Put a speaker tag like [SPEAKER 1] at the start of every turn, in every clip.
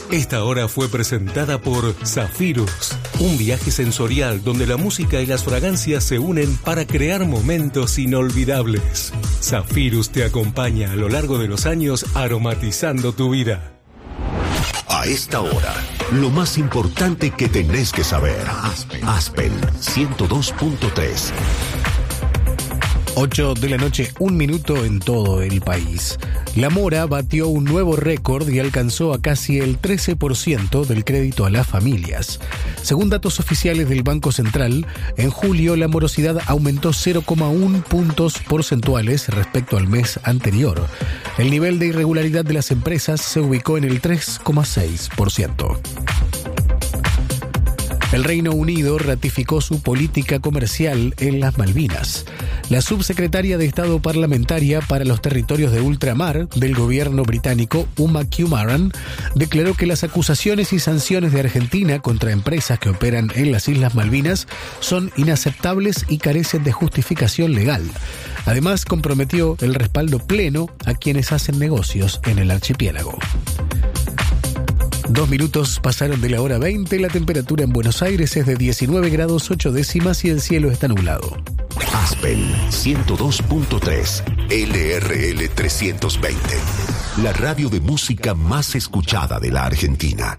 [SPEAKER 1] Esta hora fue presentada por Zafirus, un viaje sensorial donde la música y las fragancias se unen para crear momentos inolvidables. Zafirus te acompaña a lo largo de los años aromatizando tu vida.
[SPEAKER 2] A esta hora, lo más importante que tenés que saber. Aspen 102.3.
[SPEAKER 3] 8 de la noche, 1 minuto en todo el país. La Mora batió un nuevo récord y alcanzó a casi el 13% del crédito a las familias. Según datos oficiales del Banco Central, en julio la morosidad aumentó 0,1 puntos porcentuales respecto al mes anterior. El nivel de irregularidad de las empresas se ubicó en el 3,6%. El Reino Unido ratificó su política comercial en las Malvinas. La subsecretaria de Estado Parlamentaria para los Territorios de Ultramar del gobierno británico, Uma Q-Maran, declaró que las acusaciones y sanciones de Argentina contra empresas que operan en las Islas Malvinas son inaceptables y carecen de justificación legal. Además, comprometió el respaldo pleno a quienes hacen negocios en el archipiélago. 2 minutos pasaron de la hora 20, la temperatura en Buenos Aires es de 19 grados 8 décimas y el cielo está nublado.
[SPEAKER 2] Aspen 102.3, LRL 320, la radio de música más escuchada de la Argentina.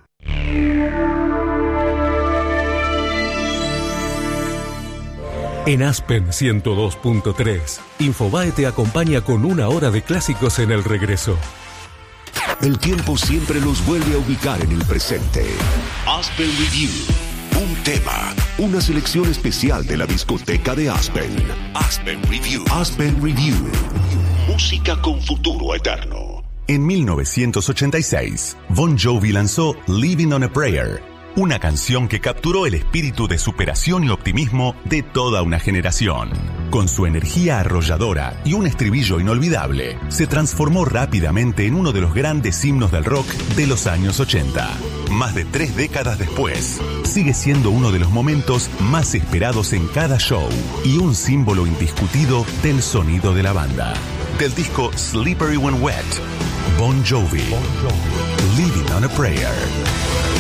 [SPEAKER 1] En Aspen 102.3, Infobae te acompaña con 1 hora de clásicos en el regreso.
[SPEAKER 2] El tiempo siempre los vuelve a ubicar en el presente. Aspen Review. Un tema, una selección especial de la discoteca de Aspen. Aspen Review. Aspen Review. Música con futuro eterno.
[SPEAKER 4] En 1986, Bon Jovi lanzó Living on a Prayer, una canción que capturó el espíritu de superación y optimismo de toda una generación. Con su energía arrolladora y un estribillo inolvidable, se transformó rápidamente en uno de los grandes himnos del rock de los años 80. Más de 3 décadas después, sigue siendo uno de los momentos más esperados en cada show y un símbolo indiscutido del sonido de la banda. Del disco Slippery When Wet, Bon Jovi, Living on a Prayer.